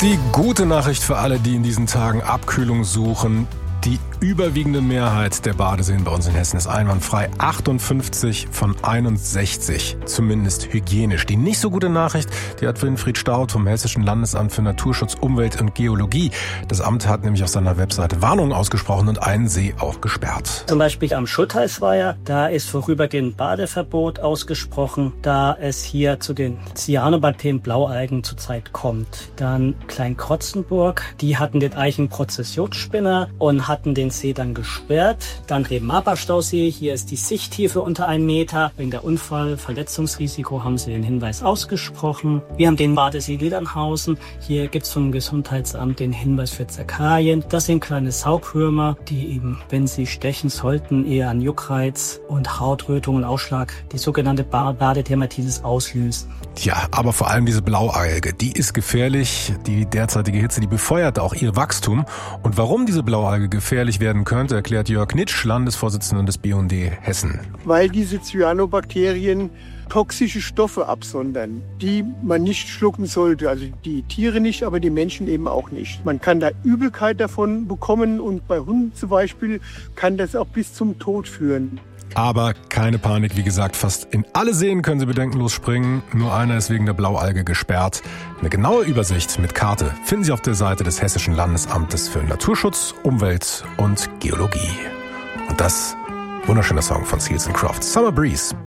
Die gute Nachricht für alle, die in diesen Tagen Abkühlung suchen: Die überwiegende Mehrheit der Badeseen bei uns in Hessen ist einwandfrei. 58 von 61, zumindest hygienisch. Die nicht so gute Nachricht, die hat Winfried Staudt vom Hessischen Landesamt für Naturschutz, Umwelt und Geologie. Das Amt hat nämlich auf seiner Webseite Warnungen ausgesprochen und einen See auch gesperrt. Zum Beispiel am Schuttheißweiher, da ist vorübergehend Badeverbot ausgesprochen, da es hier zu den Cyanobakterien Blaualgen zurzeit kommt. Dann Kleinkrotzenburg, die hatten den Eichenprozessionsspinner und hatten den See dann gesperrt. Dann Reben-Maber-Stausee, hier ist die Sichttiefe unter 1 Meter. Wegen der Verletzungsrisiko haben sie den Hinweis ausgesprochen. Wir haben den Badesee Lilernhausen. Hier gibt es vom Gesundheitsamt den Hinweis für Zerkalien. Das sind kleine Saugrümer, die eben, wenn sie stechen sollten, eher an Juckreiz und Hautrötung und Ausschlag, die sogenannte Badedermatitis auslösen. Ja, aber vor allem diese Blaualge, die ist gefährlich. Die derzeitige Hitze, die befeuert auch ihr Wachstum. Und warum diese Blaualge gefährlich werden könnte, erklärt Jörg Nitsch, Landesvorsitzender des BUND Hessen. Weil diese Cyanobakterien toxische Stoffe absondern, die man nicht schlucken sollte. Also die Tiere nicht, aber die Menschen eben auch nicht. Man kann da Übelkeit davon bekommen und bei Hunden zum Beispiel kann das auch bis zum Tod führen. Aber keine Panik, wie gesagt, fast in alle Seen können Sie bedenkenlos springen. Nur einer ist wegen der Blaualge gesperrt. Eine genaue Übersicht mit Karte finden Sie auf der Seite des Hessischen Landesamtes für Naturschutz, Umwelt und Geologie. Und das, wunderschöner Song von Seals & Crofts, Summer Breeze.